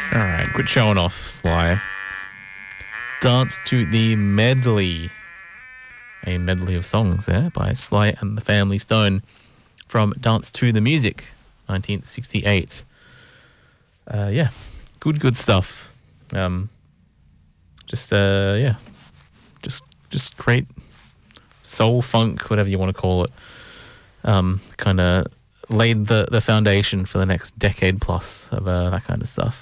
All right, quit showing off, Sly. Dance to the Medley. A medley of songs there by Sly and the Family Stone from Dance to the Music, 1968. Yeah, good stuff. Just great soul funk, whatever you want to call it. Kind of laid the foundation for the next decade plus of that kind of stuff.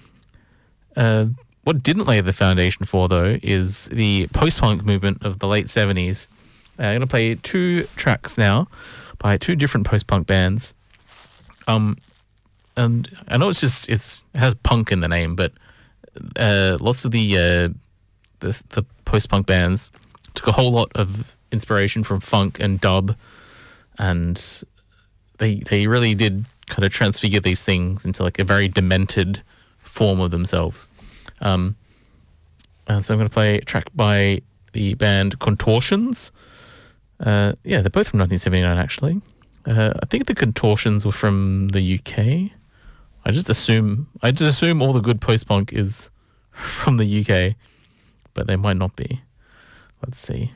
What didn't lay the foundation for, though, is the post-punk movement of the late 70s. I'm going to play two tracks now by two different post-punk bands. And I know it has punk in the name, but lots of the post-punk bands took a whole lot of inspiration from funk and dub, and they really did kind of transfigure these things into like a very demented form of themselves. And so I'm going to play a track by the band Contortions. They're both from 1979 actually. I think the Contortions were from the UK. I just assume all the good post-punk is from the UK, but they might not be. Let's see.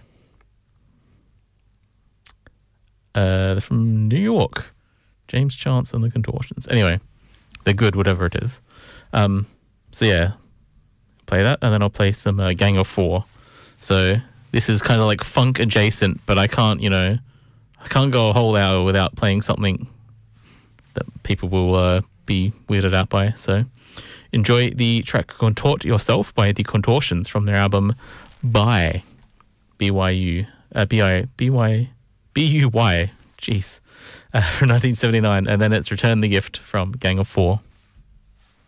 They're from New York. James Chance and the Contortions. Anyway, they're good, whatever it is. Play that, and then I'll play some Gang of Four. So this is kind of like funk adjacent, but I can't go a whole hour without playing something that people will be weirded out by. So enjoy the track Contort Yourself by the Contortions from their album By, B-Y-U, B-U-Y, jeez, from 1979, and then it's Return the Gift from Gang of Four.